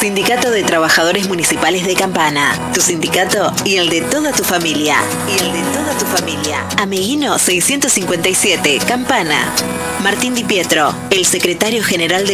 Sindicato de Trabajadores Municipales de Campana. Tu sindicato y el de toda tu familia. Ameguino 657, Campana. Martín Di Pietro, el secretario general del